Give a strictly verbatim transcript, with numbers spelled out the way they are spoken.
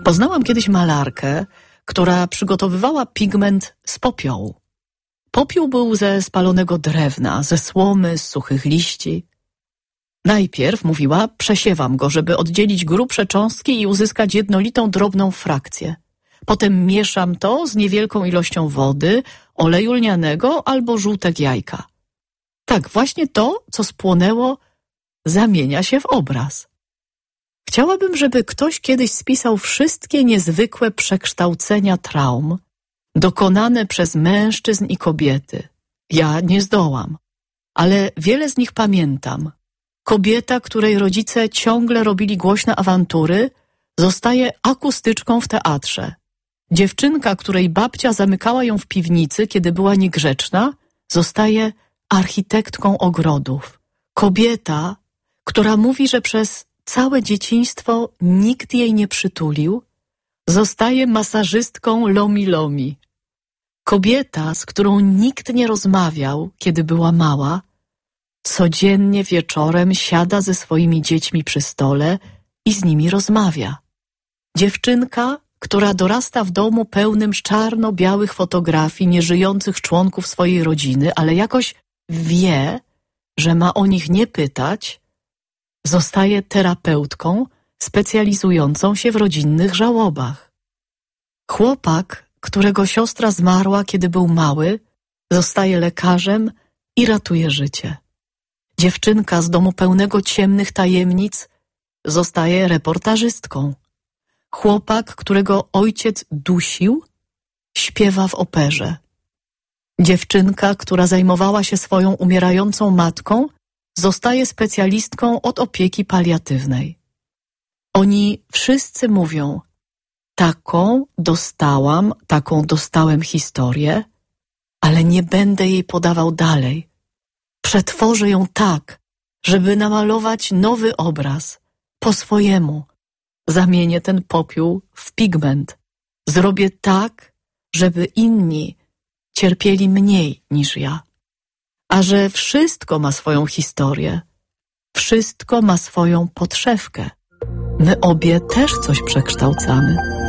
Poznałam kiedyś malarkę, która przygotowywała pigment z popiołu. Popiół był ze spalonego drewna, ze słomy, z suchych liści. Najpierw, mówiła, przesiewam go, żeby oddzielić grubsze cząstki i uzyskać jednolitą, drobną frakcję. Potem mieszam to z niewielką ilością wody, oleju lnianego albo żółtek jajka. Tak, właśnie to, co spłonęło, zamienia się w obraz. Chciałabym, żeby ktoś kiedyś spisał wszystkie niezwykłe przekształcenia traum, dokonane przez mężczyzn i kobiety. Ja nie zdołam, ale wiele z nich pamiętam. Kobieta, której rodzice ciągle robili głośne awantury, zostaje akustyczką w teatrze. Dziewczynka, której babcia zamykała ją w piwnicy, kiedy była niegrzeczna, zostaje architektką ogrodów. Kobieta, która mówi, że przez całe dzieciństwo nikt jej nie przytulił, zostaje masażystką lomi-lomi. Kobieta, z którą nikt nie rozmawiał, kiedy była mała, codziennie wieczorem siada ze swoimi dziećmi przy stole i z nimi rozmawia. Dziewczynka, która dorasta w domu pełnym czarno-białych fotografii nieżyjących członków swojej rodziny, ale jakoś wie, że ma o nich nie pytać, zostaje terapeutką specjalizującą się w rodzinnych żałobach. Chłopak, którego siostra zmarła, kiedy był mały, zostaje lekarzem i ratuje życie. Dziewczynka z domu pełnego ciemnych tajemnic zostaje reportażystką. Chłopak, którego ojciec dusił, śpiewa w operze. Dziewczynka, która zajmowała się swoją umierającą matką, zostaje specjalistką od opieki paliatywnej. Oni wszyscy mówią: taką dostałam, taką dostałem historię, ale nie będę jej podawał dalej. Przetworzę ją tak, żeby namalować nowy obraz, po swojemu. Zamienię ten popiół w pigment. Zrobię tak, żeby inni cierpieli mniej niż ja. A że wszystko ma swoją historię, wszystko ma swoją podszewkę. My obie też coś przekształcamy.